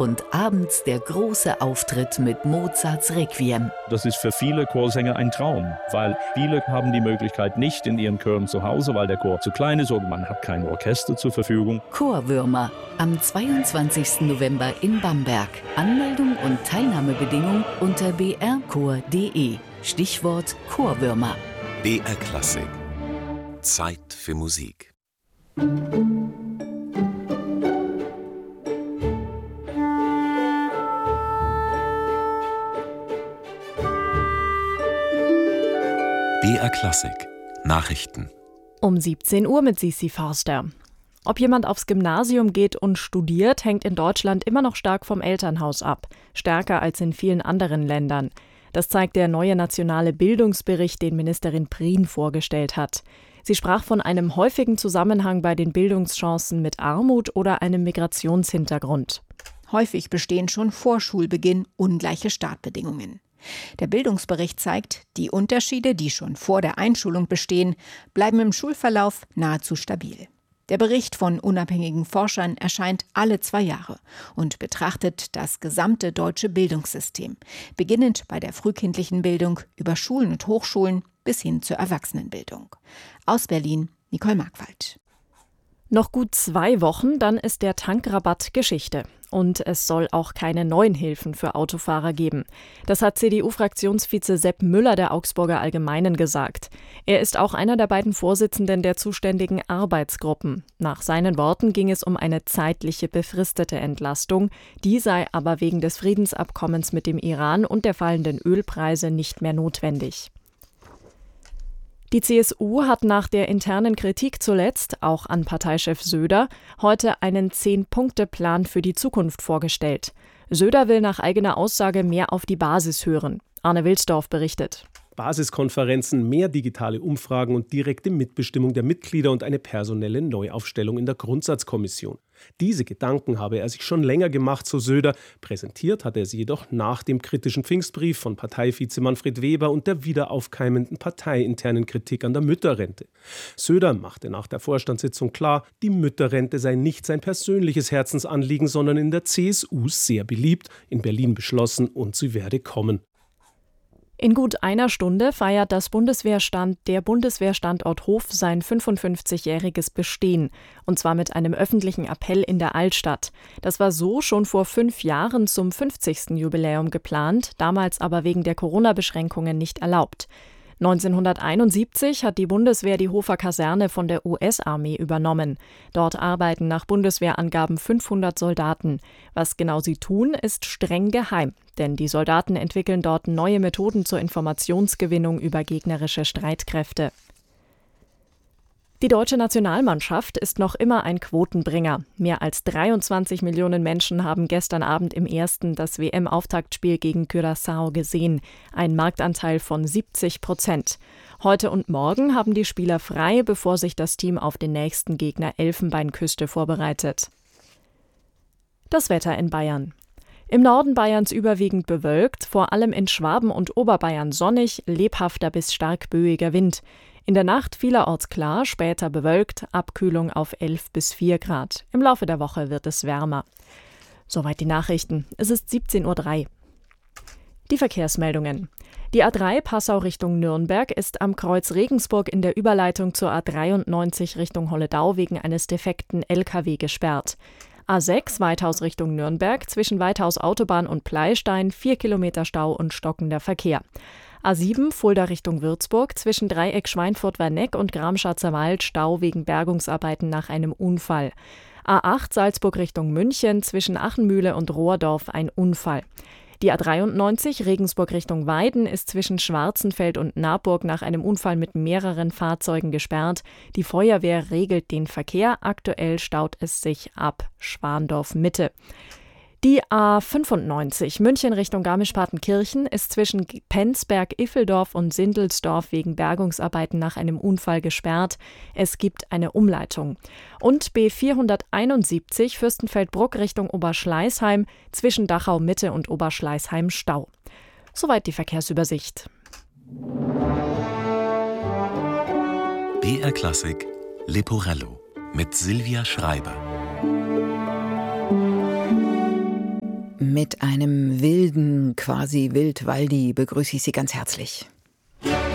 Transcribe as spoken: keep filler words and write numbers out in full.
und abends der große Auftritt mit Mozarts Requiem. Das ist für viele Chorsänger ein Traum, weil viele haben die Möglichkeit nicht in ihren Chören zu Hause, weil der Chor zu klein ist oder man hat kein Orchester zur Verfügung. Chorwürmer am zweiundzwanzigsten November in Bamberg. Anmeldung und Teilnahmebedingung unter b r chor punkt d e. Stichwort Chorwürmer. B R Klassik. Zeit für Musik. B R Klassik. Nachrichten. Um siebzehn Uhr mit Sisi Forster. Ob jemand aufs Gymnasium geht und studiert, hängt in Deutschland immer noch stark vom Elternhaus ab. Stärker als in vielen anderen Ländern. Das zeigt der neue nationale Bildungsbericht, den Ministerin Prien vorgestellt hat. Sie sprach von einem häufigen Zusammenhang bei den Bildungschancen mit Armut oder einem Migrationshintergrund. Häufig bestehen schon vor Schulbeginn ungleiche Startbedingungen. Der Bildungsbericht zeigt, die Unterschiede, die schon vor der Einschulung bestehen, bleiben im Schulverlauf nahezu stabil. Der Bericht von unabhängigen Forschern erscheint alle zwei Jahre und betrachtet das gesamte deutsche Bildungssystem, beginnend bei der frühkindlichen Bildung über Schulen und Hochschulen bis hin zur Erwachsenenbildung. Aus Berlin, Nicole Markwald. Noch gut zwei Wochen, dann ist der Tankrabatt Geschichte. Und es soll auch keine neuen Hilfen für Autofahrer geben. Das hat C D U-Fraktionsvize Sepp Müller der Augsburger Allgemeinen gesagt. Er ist auch einer der beiden Vorsitzenden der zuständigen Arbeitsgruppen. Nach seinen Worten ging es um eine zeitliche befristete Entlastung. Die sei aber wegen des Friedensabkommens mit dem Iran und der fallenden Ölpreise nicht mehr notwendig. Die C S U hat nach der internen Kritik zuletzt, auch an Parteichef Söder, heute einen Zehn-Punkte-Plan für die Zukunft vorgestellt. Söder will nach eigener Aussage mehr auf die Basis hören. Arne Wilsdorf berichtet. Basiskonferenzen, mehr digitale Umfragen und direkte Mitbestimmung der Mitglieder und eine personelle Neuaufstellung in der Grundsatzkommission. Diese Gedanken habe er sich schon länger gemacht, so Söder. Präsentiert hat er sie jedoch nach dem kritischen Pfingstbrief von Parteivize Manfred Weber und der wieder aufkeimenden parteiinternen Kritik an der Mütterrente. Söder machte nach der Vorstandssitzung klar, die Mütterrente sei nicht sein persönliches Herzensanliegen, sondern in der C S U sehr beliebt, in Berlin beschlossen und sie werde kommen. In gut einer Stunde feiert das Bundeswehrstand, der Bundeswehrstandort Hof sein fünfundfünfzigjähriges Bestehen. Und zwar mit einem öffentlichen Appell in der Altstadt. Das war so schon vor fünf Jahren zum fünfzigsten Jubiläum geplant, damals aber wegen der Corona-Beschränkungen nicht erlaubt. neunzehnhunderteinundsiebzig hat die Bundeswehr die Hofer Kaserne von der U S-Armee übernommen. Dort arbeiten nach Bundeswehrangaben fünfhundert Soldaten. Was genau sie tun, ist streng geheim, denn die Soldaten entwickeln dort neue Methoden zur Informationsgewinnung über gegnerische Streitkräfte. Die deutsche Nationalmannschaft ist noch immer ein Quotenbringer. Mehr als dreiundzwanzig Millionen Menschen haben gestern Abend im ersten das W M-Auftaktspiel gegen Curaçao gesehen. Ein Marktanteil von siebzig Prozent. Heute und morgen haben die Spieler frei, bevor sich das Team auf den nächsten Gegner Elfenbeinküste vorbereitet. Das Wetter in Bayern. Im Norden Bayerns überwiegend bewölkt, vor allem in Schwaben und Oberbayern sonnig, lebhafter bis stark böiger Wind. In der Nacht vielerorts klar, später bewölkt, Abkühlung auf elf bis vier Grad. Im Laufe der Woche wird es wärmer. Soweit die Nachrichten. Es ist siebzehn Uhr drei. Die Verkehrsmeldungen. Die A drei Passau Richtung Nürnberg ist am Kreuz Regensburg in der Überleitung zur A dreiundneunzig Richtung Holledau wegen eines defekten L K W gesperrt. A sechs Weithaus Richtung Nürnberg, zwischen Weithaus Autobahn und Pleistein, vier Kilometer Stau und stockender Verkehr. A sieben Fulda Richtung Würzburg, zwischen Dreieck Schweinfurt-Werneck und Gramschatzer Wald, Stau wegen Bergungsarbeiten nach einem Unfall. A acht Salzburg Richtung München, zwischen Achenmühle und Rohrdorf ein Unfall. Die A dreiundneunzig Regensburg Richtung Weiden ist zwischen Schwarzenfeld und Naburg nach einem Unfall mit mehreren Fahrzeugen gesperrt. Die Feuerwehr regelt den Verkehr. Aktuell staut es sich ab Schwandorf Mitte. Die A fünfundneunzig München Richtung Garmisch-Partenkirchen ist zwischen Penzberg-Iffeldorf und Sindelsdorf wegen Bergungsarbeiten nach einem Unfall gesperrt. Es gibt eine Umleitung. Und B vierhunderteinundsiebzig Fürstenfeldbruck Richtung Oberschleißheim, zwischen Dachau-Mitte und Oberschleißheim Stau. Soweit die Verkehrsübersicht. B R Klassik Leporello mit Silvia Schreiber. Mit einem wilden, quasi Wildwaldi begrüße ich Sie ganz herzlich.